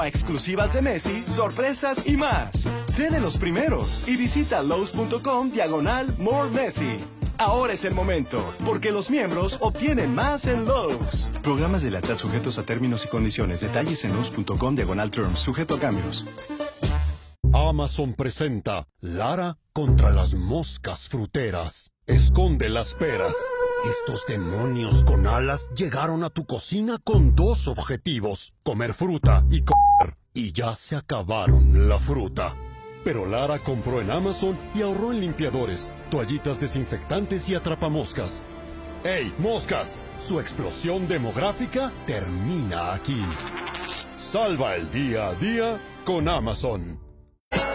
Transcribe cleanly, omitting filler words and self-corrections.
Exclusivas de Messi, sorpresas y más. Sé de los primeros y visita Lowe's.com/More Messi. Ahora es el momento, porque los miembros obtienen más en Lowe's. Programas de lealtad sujetos a términos y condiciones. Detalles en Lowe's.com/terms, sujeto a cambios. Amazon presenta Lara contra las moscas fruteras. Esconde las peras. Estos demonios con alas llegaron a tu cocina con dos objetivos: comer fruta y comer. Y ya se acabaron la fruta. Pero Lara compró en Amazon y ahorró en limpiadores, toallitas desinfectantes y atrapamoscas. ¡Hey, moscas! Su explosión demográfica termina aquí. Salva el día a día con Amazon.